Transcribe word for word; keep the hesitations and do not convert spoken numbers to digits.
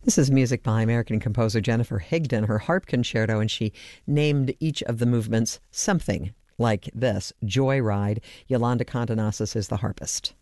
This is music by American composer Jennifer Higdon, her harp concerto, and she named each of the movements something like this: Joyride. Yolanda Condonasis is the harpist.